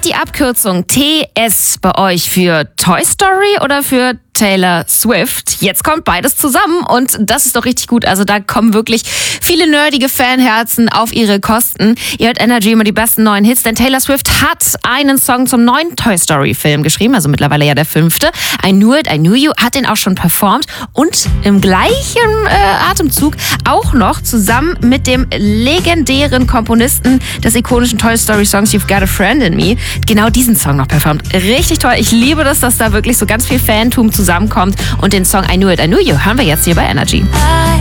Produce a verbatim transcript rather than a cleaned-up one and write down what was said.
Steht die Abkürzung T S bei euch für Toy Story oder für Taylor Swift? Jetzt kommt beides zusammen und das ist doch richtig gut. Also da kommen wirklich viele nerdige Fanherzen auf ihre Kosten. Ihr hört Energy, immer die besten neuen Hits, denn Taylor Swift hat einen Song zum neuen Toy Story Film geschrieben, also mittlerweile ja der fünfte. I Knew It, I Knew You, hat den auch schon performt und im gleichen äh, Atemzug auch noch zusammen mit dem legendären Komponisten des ikonischen Toy Story Songs You've Got a Friend in Me genau diesen Song noch performt. Richtig toll. Ich liebe das, dass da wirklich so ganz viel Fantum zusammenkommt und den Song I Knew It, I Knew You hören wir jetzt hier bei Energy. I